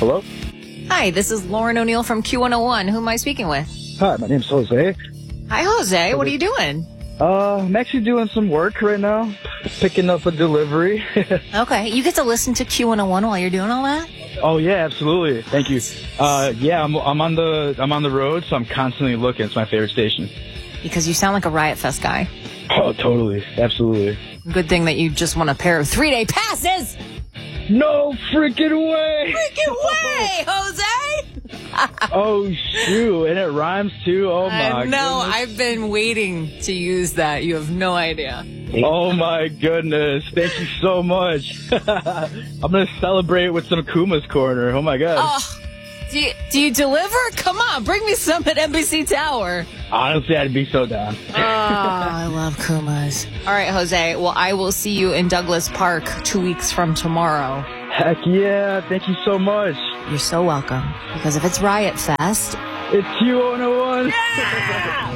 Hello? Hi, this is Lauren O'Neill from Q101. Who am I speaking with? Hi, my name's Jose. Hi, Jose. What are you doing? I'm actually doing some work right now. Picking up a delivery. Okay. You get to listen to Q101 while you're doing all that? Oh, yeah, absolutely. Thank you. Yeah, I'm on the road, so I'm constantly looking. It's my favorite station. Because you sound like a Riot Fest guy. Oh, totally. Absolutely. Good thing that you just won a pair of 3-day passes! No freaking way! Freaking way, Jose! Oh, shoot. And it rhymes, too. Oh, my No, goodness. I've been waiting to use that. You have no idea. Oh, my goodness. Thank you so much. I'm going to celebrate with some Kuma's Corner. Oh, my God. Oh, do you deliver? Come on, bring me some at Embassy Tower. Honestly, I'd be so down. Oh, I love Kuma's. All right, Jose. Well, I will see you in Douglas Park 2 weeks from tomorrow. Heck yeah. Thank you so much. You're so welcome. Because if it's Riot Fest... It's Q101. Yeah!